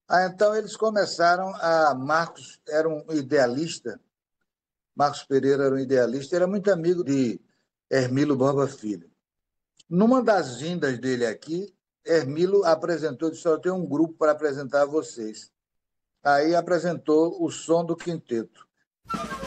Então eles começaram a... Marcos era um idealista, Marcos Pereira era um idealista, era muito amigo de Hermílio Borba Filho. Numa das vindas dele aqui, Hermílio apresentou, disse: eu tenho um grupo para apresentar a vocês. Aí apresentou o Som do Quinteto.